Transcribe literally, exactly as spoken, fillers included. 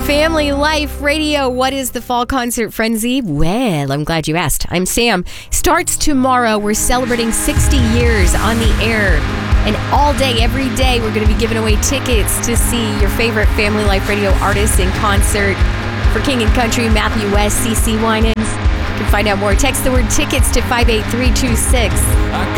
Family Life Radio. What is the Fall Concert Frenzy? Well, I'm glad you asked. I'm Sam. Starts tomorrow. We're celebrating sixty years on the air. And all day, every day, we're going to be giving away tickets to see your favorite Family Life Radio artists in concert. For King and Country, Matthew West, CeCe Winans. You can find out more. Text the word tickets to five eight three two six.